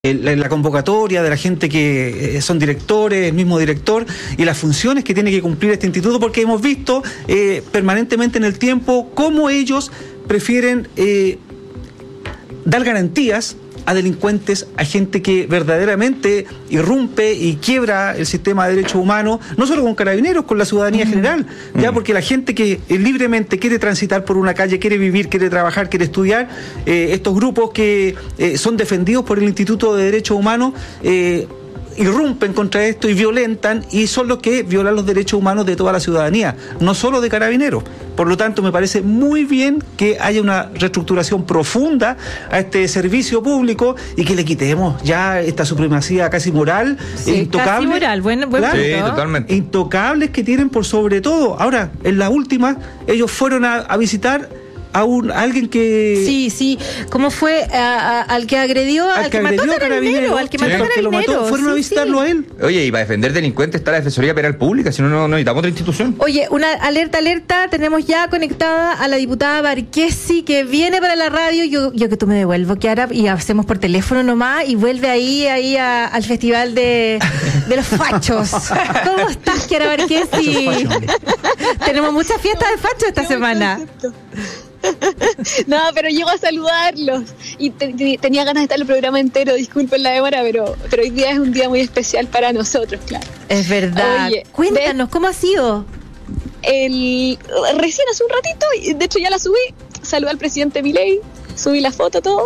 la convocatoria de la gente que son directores, el mismo director, y las funciones que tiene que cumplir este instituto, porque hemos visto permanentemente en el tiempo cómo ellos prefieren dar garantías a delincuentes, a gente que verdaderamente irrumpe y quiebra el sistema de derechos humanos, no solo con Carabineros, con la ciudadanía general, ya, porque la gente que libremente quiere transitar por una calle, quiere vivir, quiere trabajar, quiere estudiar, estos grupos que son defendidos por el Instituto de Derechos Humanos, irrumpen contra esto y violentan, y son los que violan los derechos humanos de toda la ciudadanía, no solo de Carabineros. Por lo tanto, me parece muy bien que haya una reestructuración profunda a este servicio público y que le quitemos ya esta supremacía casi moral, intocable. Casi moral, buen claro, punto. Sí, totalmente. Intocables que tienen por sobre todo. Ahora, en la última, ellos fueron a visitar a alguien que... Sí, ¿cómo fue? Al que agredió, al que mató a Carabinero, al que mató a Carabinero. Fueron a visitarlo a él. Oye, y para defender delincuentes está la Defensoría Penal Pública, si no, no necesitamos otra institución. Oye, una alerta, tenemos ya conectada a la diputada Marchesi, que viene para la radio. Yo que tú me devuelvo, Kiara, y hacemos por teléfono nomás, y vuelve ahí al festival de los fachos. ¿Cómo estás, Kiara Marchesi? Tenemos muchas fiestas de fachos esta semana. No, pero llego a saludarlos y tenía ganas de estar el programa entero, disculpen la demora, pero hoy día es un día muy especial para nosotros, claro. Es verdad. Oye, cuéntanos, ¿cómo ha sido? Recién hace un ratito, y de hecho ya la subí, saludé al presidente Milei, subí la foto, todo.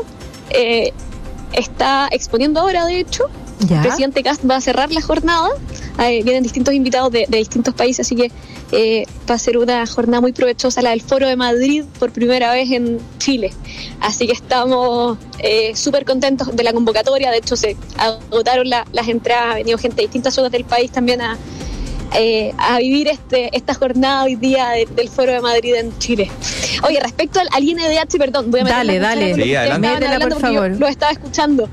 Está exponiendo ahora, de hecho. ¿Ya? El presidente Kast va a cerrar la jornada. Vienen distintos invitados de distintos países, así que va a ser una jornada muy provechosa, la del Foro de Madrid, por primera vez en Chile. Así que estamos súper contentos de la convocatoria. De hecho, se agotaron las entradas, ha venido gente de distintas zonas del país también a vivir esta jornada hoy día del Foro de Madrid en Chile. Oye, respecto al INDH, perdón, voy a meter Dale. Sí, adelante. Métela, por favor. Lo estaba escuchando.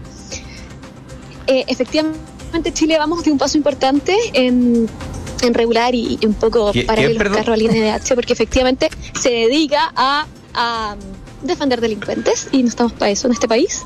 Efectivamente, Chile vamos de un paso importante en regular y un poco para los carros al INDH, porque efectivamente se dedica a defender delincuentes y no estamos para eso en este país.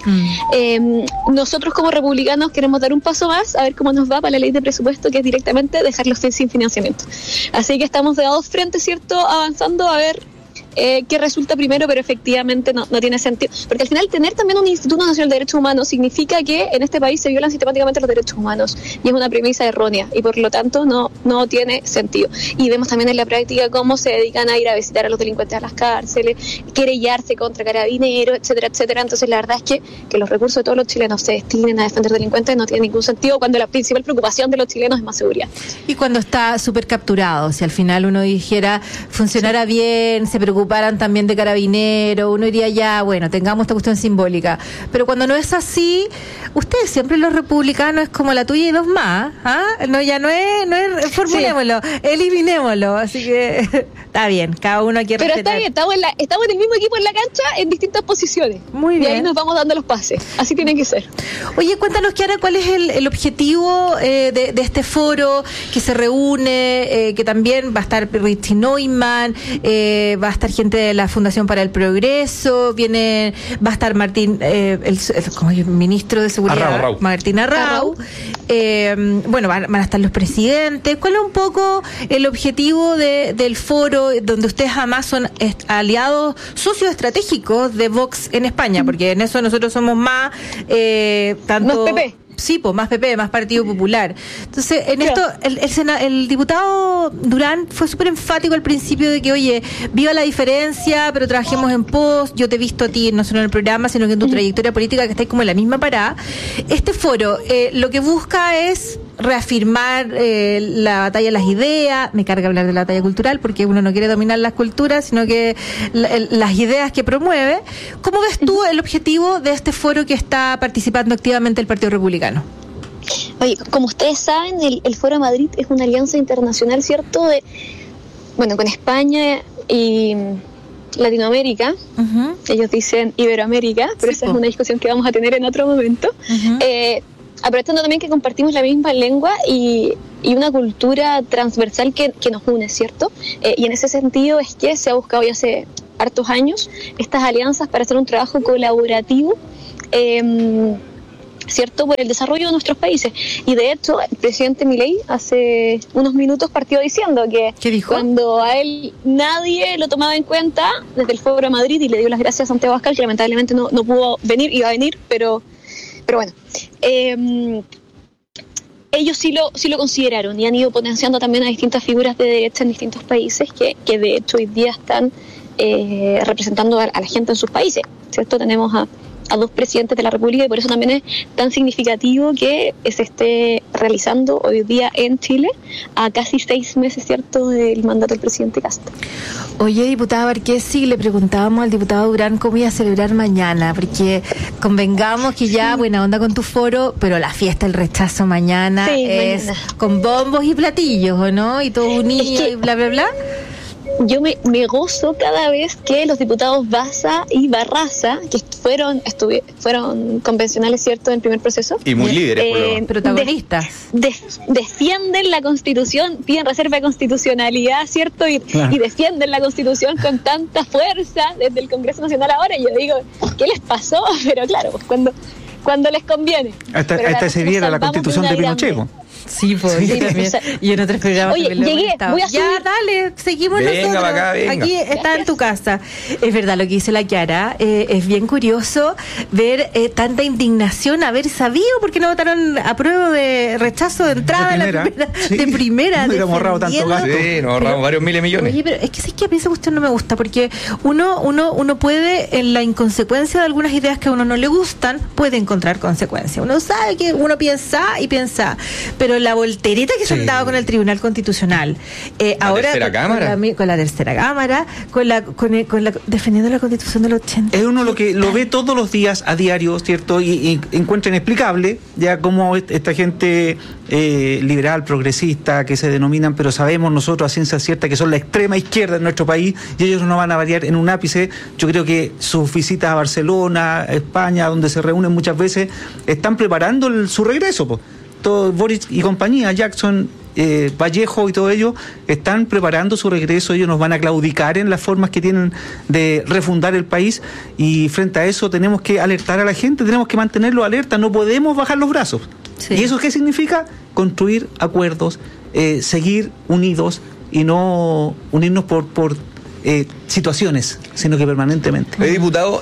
Nosotros como republicanos queremos dar un paso más, a ver cómo nos va para la ley de presupuesto, que es directamente dejarlos sin financiamiento. Así que estamos de a dos frentes, ¿cierto?, avanzando a ver qué resulta primero, pero efectivamente no tiene sentido, porque al final tener también un Instituto Nacional de Derechos Humanos significa que en este país se violan sistemáticamente los derechos humanos, y es una premisa errónea, y por lo tanto no tiene sentido. Y vemos también en la práctica cómo se dedican a ir a visitar a los delincuentes a las cárceles, querellarse contra Carabineros, etcétera, etcétera. Entonces la verdad es que los recursos de todos los chilenos se destinen a defender delincuentes no tiene ningún sentido, cuando la principal preocupación de los chilenos es más seguridad. Y cuando está súper capturado, si al final uno dijera, funcionara bien, se preocuparan también de Carabineros, uno diría ya, bueno, tengamos esta cuestión simbólica. Pero cuando no es así, ustedes siempre, los republicanos, es como la tuya y dos más, ¿ah? No, ya no es formulémoslo, eliminémoslo, así que está bien, cada uno aquí respetar. Pero está bien, estamos en el mismo equipo en la cancha, en distintas posiciones. Muy bien. Y ahí nos vamos dando los pases, así tiene que ser. Oye, cuéntanos, Kiara, ¿cuál es el objetivo de este foro que se reúne, que también va a estar Richie Neumann, va a estar gente de la Fundación para el Progreso, va a estar Martín, el ministro de Seguridad, Arrau. Martín Arrau. Bueno, van a estar los presidentes. ¿Cuál es un poco el objetivo del foro, donde ustedes además son aliados, socios estratégicos de Vox en España? Porque en eso nosotros somos más, tanto... Más PP. Sí, pues más PP, más Partido Popular. Entonces, en esto, el diputado Durán fue súper enfático al principio de que, oye, viva la diferencia, pero trabajemos en pos. Yo te he visto a ti, no solo en el programa, sino que en tu trayectoria política, que estáis como en la misma parada. Este foro, lo que busca es reafirmar la batalla de las ideas. Me carga hablar de la batalla cultural, porque uno no quiere dominar las culturas, sino que las ideas que promueve. ¿Cómo ves tú el objetivo de este foro que está participando activamente el Partido Republicano? Oye, como ustedes saben, el Foro de Madrid es una alianza internacional, ¿cierto?, con España y Latinoamérica. Ellos dicen Iberoamérica, pero esa es una discusión que vamos a tener en otro momento. Aprovechando también que compartimos la misma lengua y una cultura transversal que nos une, ¿cierto? Y en ese sentido es que se ha buscado ya hace hartos años estas alianzas para hacer un trabajo colaborativo ¿cierto?, por el desarrollo de nuestros países. Y de hecho, el presidente Milei hace unos minutos partió diciendo que ¿qué dijo? Cuando a él nadie lo tomaba en cuenta, desde el Foro de Madrid, y le dio las gracias a Santiago Abascal, que lamentablemente no pudo venir, iba a venir, pero bueno, ellos sí lo consideraron y han ido potenciando también a distintas figuras de derecha en distintos países que de hecho hoy día están representando a la gente en sus países, ¿cierto? Tenemos a 2 presidentes de la República y por eso también es tan significativo que se esté realizando hoy día en Chile a casi 6 meses, ¿cierto?, del mandato del presidente Castro. Oye, diputada Marquesi, le preguntábamos al diputado Durán cómo iba a celebrar mañana, porque convengamos que ya buena onda con tu foro, pero la fiesta del rechazo mañana es mañana con bombos y platillos, ¿o no? Y todos unidos y bla, bla, bla. Yo me gozo cada vez que los diputados Baza y Barraza, que fueron convencionales, ¿cierto?, en el primer proceso. Y muy líderes, protagonistas. Defienden la Constitución, piden reserva de constitucionalidad, ¿cierto? Y defienden la Constitución con tanta fuerza desde el Congreso Nacional ahora. Y yo digo, ¿qué les pasó? Pero claro, pues cuando les conviene. Hasta se viera la Constitución de Pinochet. Sí, pues sí, también. Y en otros programas. Oye, llegué, voy a subir. Ya, dale, seguimos venga, nosotros. Acá, venga. Aquí está en tu casa. Es verdad lo que dice la Chiara. Es bien curioso ver tanta indignación, haber sabido por qué no votaron a prueba de rechazo de entrada de primera. No hubiéramos ahorrado tanto gasto. Sí, nos ahorramos varios miles de millones. Oye, pero es que a mí esa cuestión no me gusta, porque uno puede, en la inconsecuencia de algunas ideas que a uno no le gustan, puede encontrar consecuencias. Uno sabe que uno piensa, pero la voltereta que se han dado con el Tribunal Constitucional, ahora tercera cámara. Con la tercera cámara, con la defendiendo la Constitución del 80. Es uno lo que lo ve todos los días a diario, ¿cierto? Y encuentra inexplicable ya cómo esta gente liberal, progresista, que se denominan, pero sabemos nosotros a ciencia cierta que son la extrema izquierda en nuestro país, y ellos no van a variar en un ápice. Yo creo que sus visitas a Barcelona, a España, donde se reúnen muchas veces, están preparando su regreso, pues. Todo Boric y compañía, Jackson, Vallejo y todo ello, están preparando su regreso. Ellos nos van a claudicar en las formas que tienen de refundar el país, y frente a eso tenemos que alertar a la gente, tenemos que mantenerlo alerta, no podemos bajar los brazos. Sí. ¿Y eso qué significa? Construir acuerdos, seguir unidos y no unirnos por situaciones, sino que permanentemente. Diputado,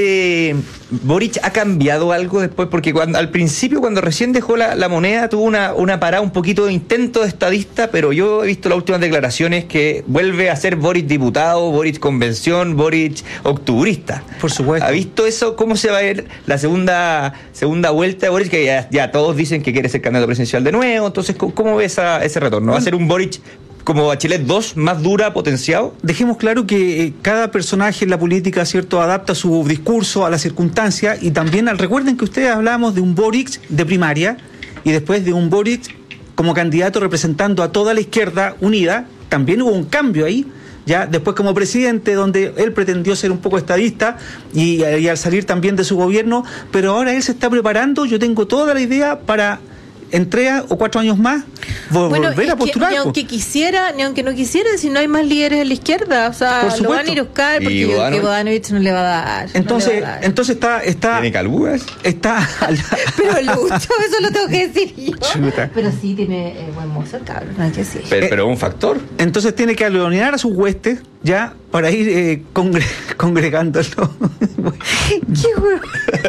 Boric ha cambiado algo después, porque al principio, cuando recién dejó la moneda, tuvo una parada, un poquito de intento de estadista, pero yo he visto las últimas declaraciones que vuelve a ser Boric diputado, Boric convención, Boric octubrista. Por supuesto. ¿Ha visto eso? ¿Cómo se va a ver la segunda vuelta de Boric? Que ya todos dicen que quiere ser candidato presidencial de nuevo. Entonces, ¿cómo ve ese retorno? ¿Va a ser un Boric como Bachelet 2, más dura, potenciado? Dejemos claro que cada personaje en la política, ¿cierto?, adapta su discurso a la circunstancia, y también recuerden que ustedes hablamos de un Boric de primaria y después de un Boric como candidato representando a toda la izquierda unida. También hubo un cambio ahí, ya después como presidente, donde él pretendió ser un poco estadista y al salir también de su gobierno, pero ahora él se está preparando. Yo tengo toda la idea para en 3 o 4 años más volver a postular. Ni aunque quisiera, ni aunque no quisiera, si no hay más líderes en la izquierda, o sea, lo van a ir a buscar, porque yo creo que Bodanovich no le va a dar. Entonces está ¿tiene calúas? Está pero Lucho, eso lo tengo que decir yo. Chuta. Pero sí tiene buen mozo, cabrón, no hay que decir. Pero un factor. Entonces tiene que alionear a sus huestes ya para ir congregándolo. Qué huevo.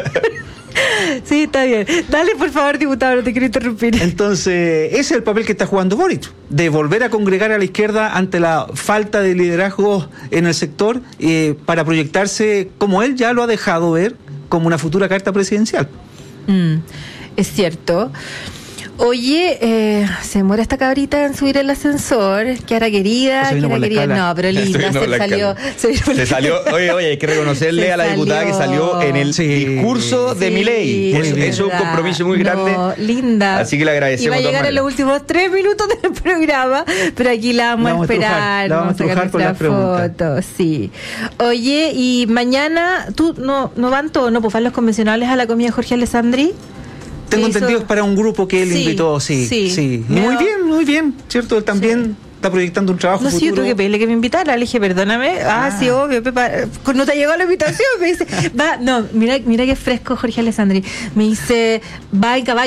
Sí, está bien. Dale, por favor, diputado, no te quiero interrumpir. Entonces, ese es el papel que está jugando Boric, de volver a congregar a la izquierda ante la falta de liderazgo en el sector, para proyectarse, como él ya lo ha dejado ver, como una futura carta presidencial. Es cierto. Oye, se demora esta cabrita en subir el ascensor. Kiara querida, no, pero linda, se salió. Oye, hay que reconocerle a la diputada que salió en el discurso de Milei. Eso es un compromiso muy grande. Linda. Así que le agradecemos. Iba a llegar en los últimos 3 minutos del programa, pero aquí la vamos a esperar. Vamos a sacar nuestra foto. Sí. Oye, y mañana, ¿tú no van todos, no, pues van los convencionales a la comida de Jorge Alessandri? Tengo entendido es para un grupo que él invitó, sí. Muy bien, ¿cierto? Él también está proyectando un trabajo no, futuro. Sí, yo tuve que pedirle que me invitara. Le dije, perdóname. Sí, obvio, Pepa. No te llegó la invitación. Me dice, mira qué fresco Jorge Alessandri. Me dice, va en caballo.